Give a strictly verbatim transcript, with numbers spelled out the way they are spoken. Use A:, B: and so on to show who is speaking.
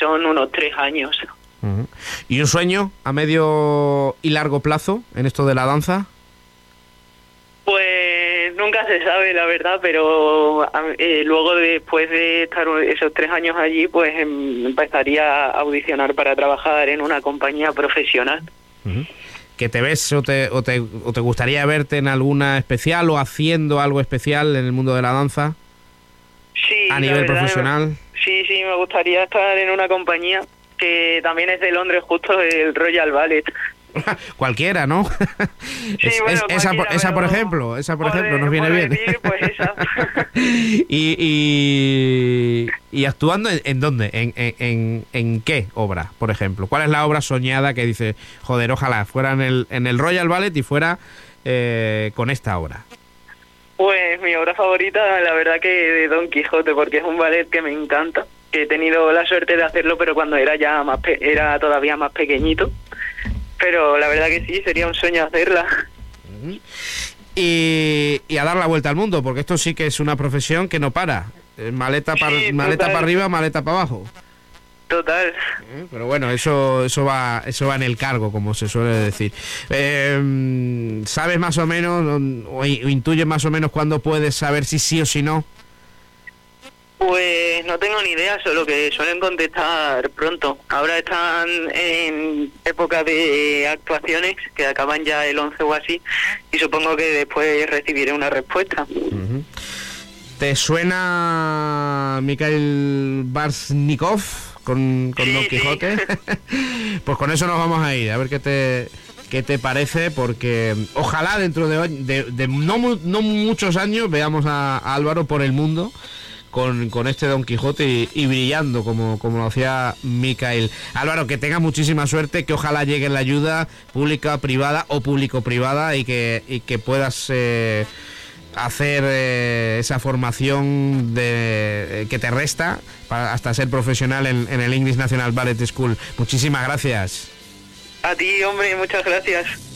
A: son unos tres años.
B: Uh-huh. ¿Y un sueño a medio y largo plazo en esto de la danza?
A: Pues nunca se sabe, la verdad, pero eh, luego, después de estar esos tres años allí, pues em, empezaría a audicionar para trabajar en una compañía profesional.
B: Uh-huh. ¿Que te ves o te, o, te, o te gustaría verte en alguna especial o haciendo algo especial en el mundo de la danza?
A: Sí.
B: ¿A nivel
A: verdad,
B: profesional?
A: Sí, sí, me gustaría estar en una compañía que también es de Londres, justo el Royal Ballet.
B: Cualquiera, ¿no?
A: Sí,
B: es,
A: bueno,
B: es, esa,
A: cualquiera,
B: esa por
A: pero
B: ejemplo, esa por
A: por
B: ejemplo
A: de-
B: nos viene
A: por
B: bien.
A: decir, pues esa.
B: y, y, y actuando en, ¿en dónde? ¿En, en, en, en qué obra, por ejemplo? ¿Cuál es la obra soñada que dice, joder, ojalá fuera en el, en el Royal Ballet y fuera eh, con esta obra?
A: Pues mi obra favorita, la verdad que de Don Quijote, porque es un ballet que me encanta, que he tenido la suerte de hacerlo, pero cuando era ya más pe- era todavía más pequeñito. Pero la verdad que sí, sería un sueño hacerla.
B: Y, y a dar la vuelta al mundo, porque esto sí que es una profesión que no para. Eh, Maleta para
A: Sí,
B: maleta
A: total.
B: para arriba, maleta para abajo.
A: Total.
B: Eh, Pero bueno, eso eso va eso va en el cargo, como se suele decir. Eh, ¿Sabes más o menos o intuyes más o menos cuándo puedes saber si sí o si no?
A: Pues no tengo ni idea, solo que suelen contestar pronto. Ahora están en época de actuaciones, que acaban ya el once o así, y supongo que después recibiré una respuesta.
B: Uh-huh. ¿Te suena Mikhail Barsnikov con, con
A: Sí,
B: Don
A: sí.
B: Quijote? Pues con eso nos vamos a ir, a ver qué te qué te parece, porque ojalá dentro de, de, de no, no muchos años veamos a, a Álvaro por el mundo con, con este Don Quijote y, y brillando como, como lo hacía Mikhail. Álvaro, que tenga muchísima suerte, que ojalá llegue la ayuda pública, privada o público-privada y que, y que puedas eh, hacer eh, esa formación de, eh, que te resta para hasta ser profesional en, en el English National Ballet School. Muchísimas gracias.
A: A ti, hombre, muchas gracias.